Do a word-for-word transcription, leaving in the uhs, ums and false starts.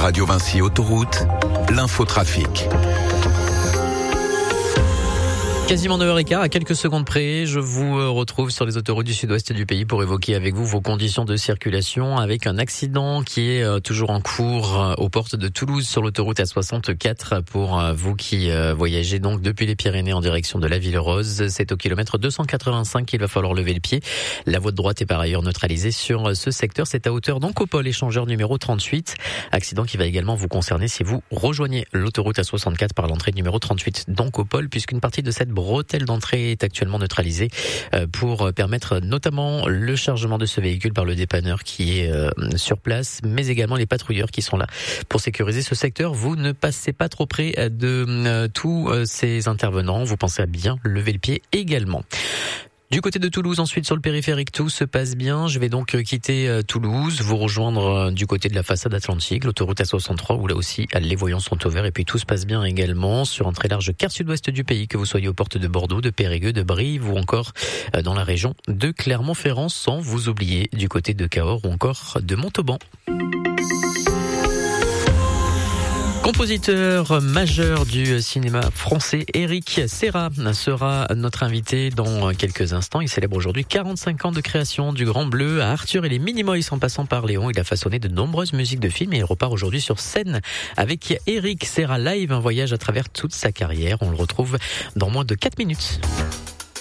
Radio Vinci Autoroute, l'infotrafic. Quasiment neuf heures quinze, à quelques secondes près, je vous retrouve sur les autoroutes du sud-ouest du pays pour évoquer avec vous vos conditions de circulation avec un accident qui est toujours en cours aux portes de Toulouse sur l'autoroute A soixante-quatre pour vous qui voyagez donc depuis les Pyrénées en direction de la Ville Rose. C'est au kilomètre deux cent quatre-vingt-cinq qu'il va falloir lever le pied. La voie de droite est par ailleurs neutralisée sur ce secteur. C'est à hauteur d'Oncopole, échangeur numéro trente-huit. Accident qui va également vous concerner si vous rejoignez l'autoroute A soixante-quatre par l'entrée numéro trente-huit d'Oncopole, puisqu'une partie de cette bretelle d'entrée est actuellement neutralisée pour permettre notamment le chargement de ce véhicule par le dépanneur qui est sur place, mais également les patrouilleurs qui sont là pour sécuriser ce secteur. Vous ne passez pas trop près de tous ces intervenants. Vous pensez à bien lever le pied également. Du côté de Toulouse, ensuite sur le périphérique, tout se passe bien. Je vais donc quitter Toulouse, vous rejoindre du côté de la façade atlantique, l'autoroute A soixante-trois, où là aussi les voyants sont au vert et puis tout se passe bien également sur un très large quart sud-ouest du pays, que vous soyez aux portes de Bordeaux, de Périgueux, de Brive ou encore dans la région de Clermont-Ferrand, sans vous oublier du côté de Cahors ou encore de Montauban. Compositeur majeur du cinéma français, Éric Serra sera notre invité dans quelques instants. Il célèbre aujourd'hui quarante-cinq ans de création du Grand Bleu à Arthur et les Minimoys en passant par Léon. Il a façonné de nombreuses musiques de films et il repart aujourd'hui sur scène avec Éric Serra Live, un voyage à travers toute sa carrière. On le retrouve dans moins de quatre minutes.